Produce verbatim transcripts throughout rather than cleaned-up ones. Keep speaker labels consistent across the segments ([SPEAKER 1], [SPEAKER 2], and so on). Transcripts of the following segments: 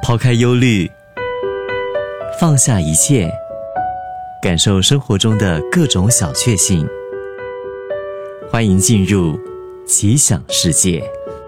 [SPEAKER 1] 抛开忧虑，放下一切，感受生活中的各种小确幸。欢迎进入奇想世界。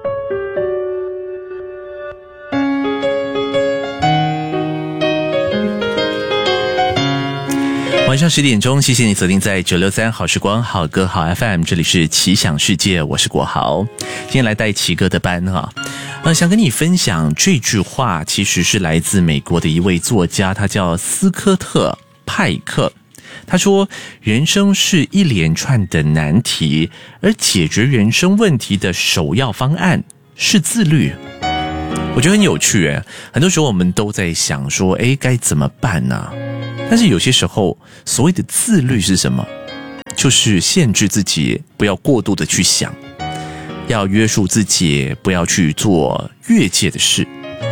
[SPEAKER 2] 晚上十点钟，谢谢你锁定在九六三好时光好歌好 F M， 这里是奇想世界，我是国豪。今天来带奇哥的班哈，呃，想跟你分享这句话，其实是来自美国的一位作家，他叫斯科特·派克。他说，人生是一连串的难题，而解决人生问题的首要方案是自律。我觉得很有趣耶，很多时候我们都在想说，诶，该怎么办呢？但是有些时候，所谓的自律是什么？就是限制自己，不要过度的去想，要约束自己，不要去做越界的事。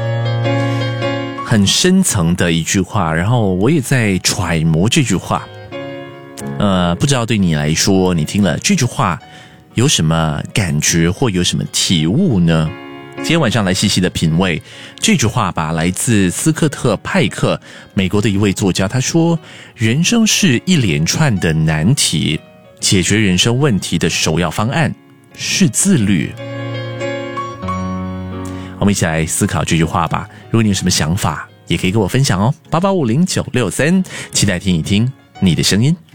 [SPEAKER 2] 很深层的一句话，然后我也在揣摩这句话。呃，不知道对你来说，你听了这句话有什么感觉或有什么体悟呢？今天晚上来细细的品味这句话吧，来自斯科特·派克，美国的一位作家。他说，人生是一连串的难题，解决人生问题的首要方案是自律。我们一起来思考这句话吧，如果你有什么想法也可以跟我分享哦。八八五零九六三，期待听一听你的声音。